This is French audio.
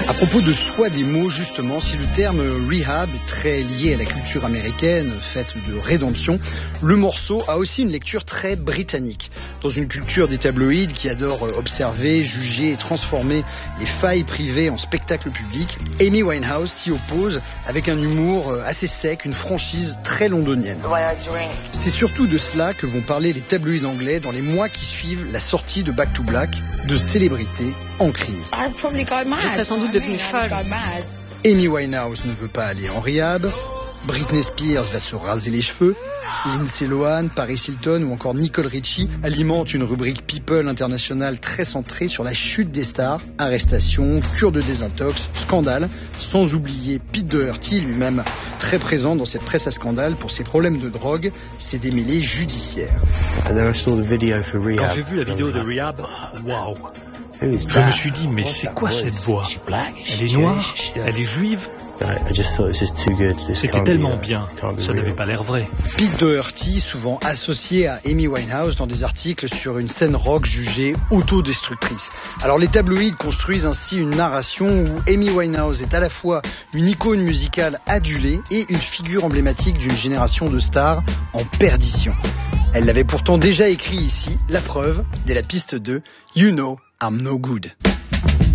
À propos de choix des mots, justement, si le terme rehab est très lié à la culture américaine, faite de rédemption, le morceau a aussi une lecture très britannique. Dans une culture des tabloïds qui adore observer, juger et transformer les failles privées en spectacle public, Amy Winehouse s'y oppose avec un humour assez sec, une franchise très londonienne. C'est surtout de cela que vont parler les tabloïds anglais dans les mois qui suivent la sortie de Back to Black, de célébrités en crise. Je serais sans doute devenue folle. Amy Winehouse ne veut pas aller en rehab, Britney Spears va se raser les cheveux, Lindsay Lohan, Paris Hilton ou encore Nicole Richie alimentent une rubrique People internationale très centrée sur la chute des stars, arrestations, cure de désintox, scandale, sans oublier Pete Doherty lui-même très présent dans cette presse à scandale pour ses problèmes de drogue, ses démêlés judiciaires. Quand j'ai vu la vidéo de Rehab, waouh! Je me suis dit, mais c'est quoi cette voix? Elle est noire? Elle est juive? C'était tellement bien, ça n'avait pas l'air vrai. Pete Doherty, souvent associé à Amy Winehouse dans des articles sur une scène rock jugée autodestructrice. Alors les tabloïds construisent ainsi une narration où Amy Winehouse est à la fois une icône musicale adulée et une figure emblématique d'une génération de stars en perdition. Elle l'avait pourtant déjà écrit ici, la preuve, dès la piste 2, You Know I'm No Good.